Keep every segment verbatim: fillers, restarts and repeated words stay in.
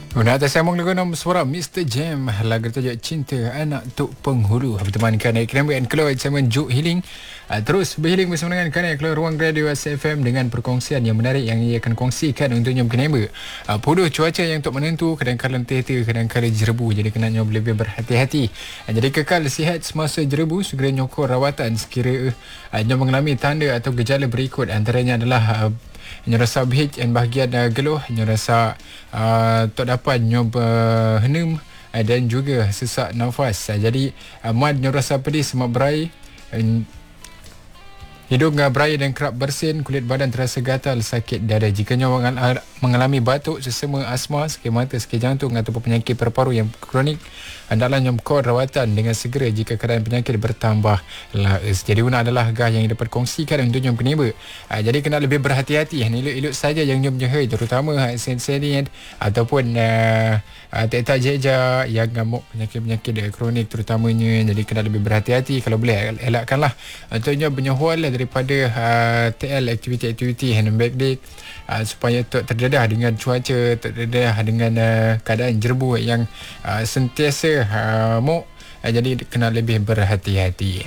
Guna atas sambung lagu nama suara mister Jam, lagu tajuk Cinta Anak Tok Penghulu, bertemankan Naik Kenapa and Keluar sama Juk Healing. Uh, terus berhealing bersama dengan Kanak Keluar Ruang Radio S F M dengan perkongsian yang menarik yang ia akan kongsikan untuk Nyom Kenapa. Uh, Puduh cuaca yang tak menentu, kadang-kadang terheta, kadang-kadang jerebu, jadi kena Nyom lebih berhati-hati. Uh, jadi kekal sihat semasa jerebu, segera nyokor rawatan sekira uh, Nyom mengalami tanda atau gejala berikut, antaranya adalah uh, Nyo rasa bihit dan bahagian uh, geluh, nyo rasa uh, tak dapat nyo berhenum uh, dan juga sesak nafas. Uh, jadi uh, mad nyo rasa pedih semak berai, uh, hidung uh, berai dan kerap bersin, kulit badan terasa gatal, sakit dada. Jika nyo mengal- mengalami batuk, sesama asma, sakit mata, sakit jantung ataupun penyakit paru-paru yang kronik, hendaklah nyom kor rawatan dengan segera jika keadaan penyakit bertambah laes. Jadi guna adalah gah yang dapat kongsikan untuk nyom Kenapa. Uh, jadi kena lebih berhati-hati, elok-elok saja yang nyom jahai, terutama uh, sen-senit ataupun uh, uh, tak-tak jeja yang ngamuk penyakit-penyakit uh, kronik terutamanya. Jadi kena lebih berhati-hati, kalau boleh elakkanlah untuk nyom bernyuhul daripada uh, T L aktiviti-aktiviti hand bag day uh, supaya tak terdedah dengan cuaca, tak terdedah dengan uh, keadaan jerebu yang uh, sentiasa uh, mok. Uh, jadi kena lebih berhati-hati.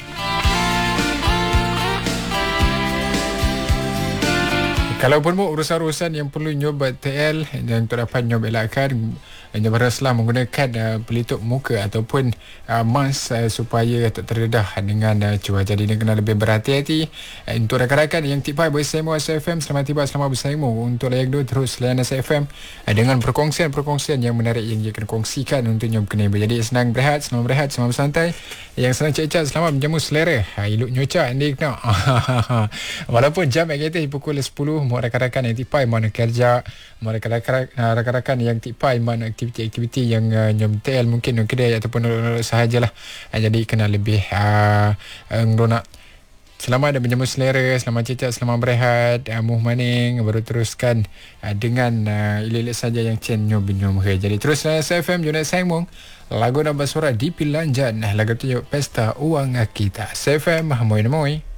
Kalaupun mau urusan-urusan yang perlu nyoba T L dan untuk dapat nyoba elakkan, nyoba haruslah menggunakan uh, pelitup muka ataupun uh, mask uh, supaya tak terdedah dengan uh, cuaca. Jadi kena lebih berhati-hati. Uh, untuk rakan-rakan yang tipai bersama S F M, selamat tiba, selamat bersama. Untuk layak dua terus layan S F M uh, dengan perkongsian-perkongsian yang menarik yang dia akan kongsikan untuk Nyom Kenapa. Jadi senang berehat, selamat berehat, selamat bersantai. Yang senang cek-cek, selamat menjamu selera. Uh, iluk nyoca andi kena. Walaupun jam aktiviti pukul sepuluh, mau rakan-rakan yang tipai mana kerja, mau rakan-rakan, uh, rakan-rakan yang tipai mana aktiviti-aktiviti yang uh, Nyom T L mungkin uh, kedai ataupun uh, sahajalah. Uh, jadi kena lebih uh, uh, ngeronak. Selamat dan menjamu selera, selamat cecak, selamat berehat, uh, muh maning, baru teruskan uh, dengan uh, ilik-ilik saja yang cen Nyom Nyom. Jadi terus uh, S F M Junat Sangmung, lagu nama suara di Pilanjan, lagu tu Pesta Uang Kita. S F M, moy moy.